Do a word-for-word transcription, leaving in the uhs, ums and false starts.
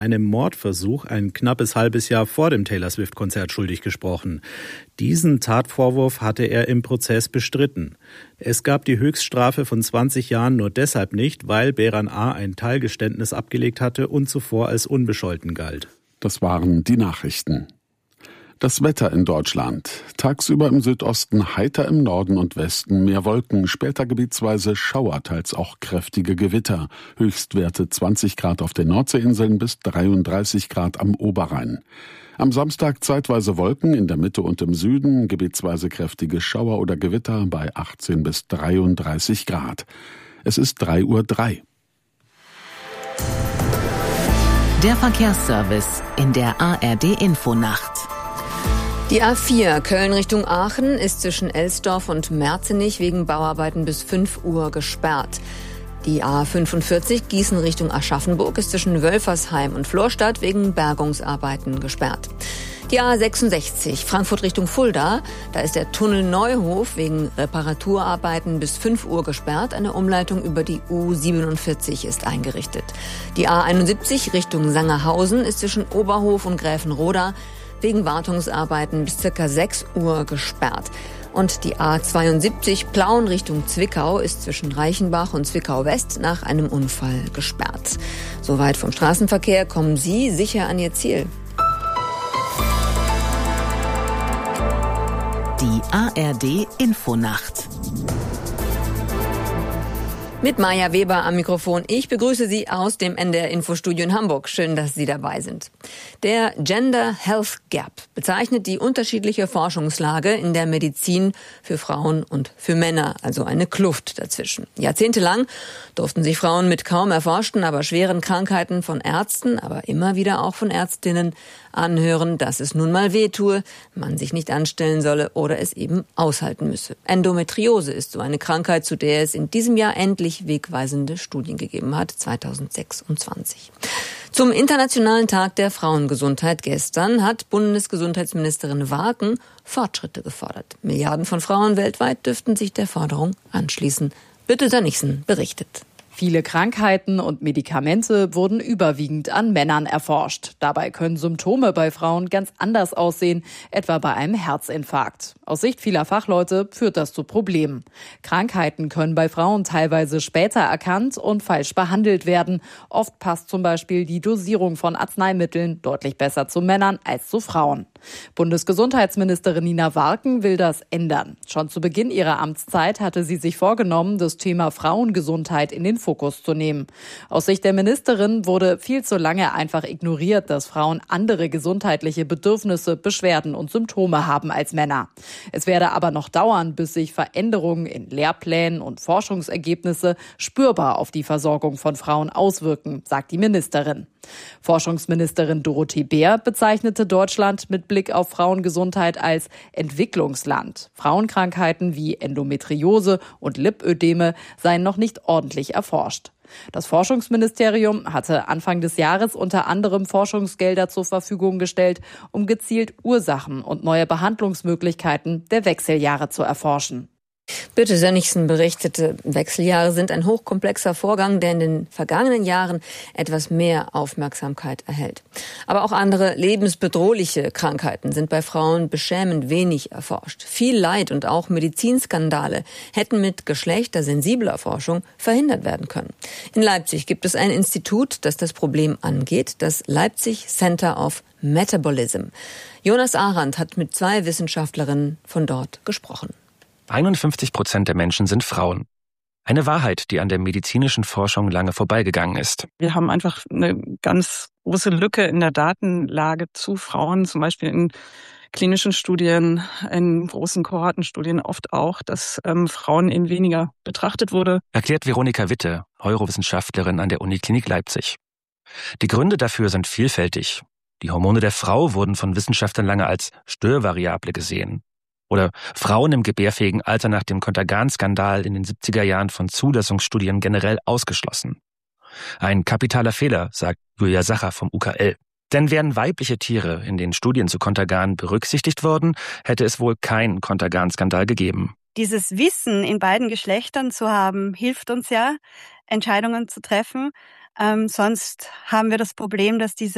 einem Mordversuch ein knappes halbes Jahr vor dem Taylor Swift-Konzert schuldig gesprochen. Diesen Tatvorwurf hatte er im Prozess bestritten. Es gab die Höchststrafe von zwanzig Jahren nur deshalb nicht, weil Behran A. ein Teilgeständnis abgelegt hatte und zuvor als unbescholten galt. Das waren die Nachrichten. Das Wetter in Deutschland. Tagsüber im Südosten heiter, im Norden und Westen mehr Wolken, später gebietsweise Schauer, teils auch kräftige Gewitter. Höchstwerte zwanzig Grad auf den Nordseeinseln bis dreiunddreißig Grad am Oberrhein. Am Samstag zeitweise Wolken in der Mitte und im Süden, gebietsweise kräftige Schauer oder Gewitter bei achtzehn bis dreiunddreißig Grad. Es ist drei Uhr drei. Der Verkehrsservice in der A R D-Infonacht. Die A vier Köln Richtung Aachen ist zwischen Elsdorf und Merzenich wegen Bauarbeiten bis fünf Uhr gesperrt. Die A fünfundvierzig Gießen Richtung Aschaffenburg ist zwischen Wölfersheim und Florstadt wegen Bergungsarbeiten gesperrt. Die A sechsundsechzig Frankfurt Richtung Fulda, da ist der Tunnel Neuhof wegen Reparaturarbeiten bis fünf Uhr gesperrt. Eine Umleitung über die U siebenundvierzig ist eingerichtet. Die A einundsiebzig Richtung Sangerhausen ist zwischen Oberhof und Gräfenroda wegen Wartungsarbeiten bis circa sechs Uhr gesperrt. Und die A zweiundsiebzig Plauen Richtung Zwickau ist zwischen Reichenbach und Zwickau West nach einem Unfall gesperrt. Soweit vom Straßenverkehr, kommen Sie sicher an Ihr Ziel. Die A R D-Infonacht. Mit Maja Weber am Mikrofon. Ich begrüße Sie aus dem N D R-Infostudio in Hamburg. Schön, dass Sie dabei sind. Der Gender Health Gap bezeichnet die unterschiedliche Forschungslage in der Medizin für Frauen und für Männer, also eine Kluft dazwischen. Jahrzehntelang durften sich Frauen mit kaum erforschten, aber schweren Krankheiten von Ärzten, aber immer wieder auch von Ärztinnen anhören, dass es nun mal wehtue, man sich nicht anstellen solle oder es eben aushalten müsse. Endometriose ist so eine Krankheit, zu der es in diesem Jahr endlich wegweisende Studien gegeben hat, zweitausendsechsundzwanzig. Zum Internationalen Tag der Frauengesundheit gestern hat Bundesgesundheitsministerin Warken Fortschritte gefordert. Milliarden von Frauen weltweit dürften sich der Forderung anschließen. Birte Sönnigsen berichtet. Viele Krankheiten und Medikamente wurden überwiegend an Männern erforscht. Dabei können Symptome bei Frauen ganz anders aussehen, etwa bei einem Herzinfarkt. Aus Sicht vieler Fachleute führt das zu Problemen. Krankheiten können bei Frauen teilweise später erkannt und falsch behandelt werden. Oft passt zum Beispiel die Dosierung von Arzneimitteln deutlich besser zu Männern als zu Frauen. Bundesgesundheitsministerin Nina Warken will das ändern. Schon zu Beginn ihrer Amtszeit hatte sie sich vorgenommen, das Thema Frauengesundheit in den Fokus zu nehmen. Aus Sicht der Ministerin wurde viel zu lange einfach ignoriert, dass Frauen andere gesundheitliche Bedürfnisse, Beschwerden und Symptome haben als Männer. Es werde aber noch dauern, bis sich Veränderungen in Lehrplänen und Forschungsergebnisse spürbar auf die Versorgung von Frauen auswirken, sagt die Ministerin. Forschungsministerin Dorothee Bär bezeichnete Deutschland mit Blick auf Frauengesundheit als Entwicklungsland. Frauenkrankheiten wie Endometriose und Lipödeme seien noch nicht ordentlich erforscht. Das Forschungsministerium hatte Anfang des Jahres unter anderem Forschungsgelder zur Verfügung gestellt, um gezielt Ursachen und neue Behandlungsmöglichkeiten der Wechseljahre zu erforschen. Birte Sönnigsen berichtete, Wechseljahre sind ein hochkomplexer Vorgang, der in den vergangenen Jahren etwas mehr Aufmerksamkeit erhält. Aber auch andere lebensbedrohliche Krankheiten sind bei Frauen beschämend wenig erforscht. Viel Leid und auch Medizinskandale hätten mit geschlechtersensibler Forschung verhindert werden können. In Leipzig gibt es ein Institut, das das Problem angeht, das Leipzig Center of Metabolism. Jonas Arendt hat mit zwei Wissenschaftlerinnen von dort gesprochen. einundfünfzig Prozent der Menschen sind Frauen. Eine Wahrheit, die an der medizinischen Forschung lange vorbeigegangen ist. Wir haben einfach eine ganz große Lücke in der Datenlage zu Frauen, zum Beispiel in klinischen Studien, in großen Kohortenstudien oft auch, dass ähm, Frauen in weniger betrachtet wurde. Erklärt Veronika Witte, Neurowissenschaftlerin an der Uniklinik Leipzig. Die Gründe dafür sind vielfältig. Die Hormone der Frau wurden von Wissenschaftlern lange als Störvariable gesehen. Oder Frauen im gebärfähigen Alter nach dem Contergan-Skandal in den siebziger Jahren von Zulassungsstudien generell ausgeschlossen. Ein kapitaler Fehler, sagt Julia Sacher vom U K L. Denn wären weibliche Tiere in den Studien zu Contergan berücksichtigt worden, hätte es wohl keinen Contergan-Skandal gegeben. Dieses Wissen in beiden Geschlechtern zu haben, hilft uns ja, Entscheidungen zu treffen. Ähm, sonst haben wir das Problem, dass diese